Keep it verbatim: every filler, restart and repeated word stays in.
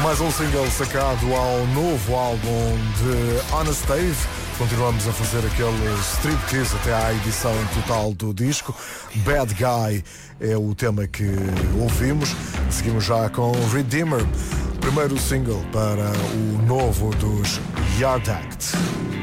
Mais um single sacado ao novo álbum de Honest Dave. Continuamos a fazer aquele striptease até à edição total do disco. Bad Guy é o tema que ouvimos. Seguimos já com Redeemer, primeiro single para o novo dos Yard Act.